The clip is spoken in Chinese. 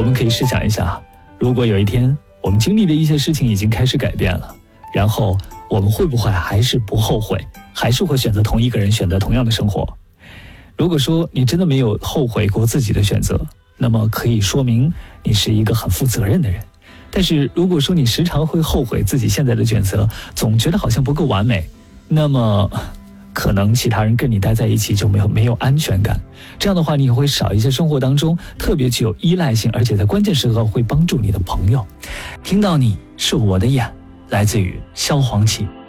我们可以试想一下，如果有一天我们经历的一些事情已经开始改变了，然后我们会不会还是不后悔，还是会选择同一个人，选择同样的生活？如果说你真的没有后悔过自己的选择，那么可以说明你是一个很负责任的人。但是如果说你时常会后悔自己现在的选择，总觉得好像不够完美，那么可能其他人跟你待在一起就没有安全感。这样的话，你也会少一些生活当中特别具有依赖性，而且在关键时刻会帮助你的朋友。听到你是我的眼，来自于萧煌奇。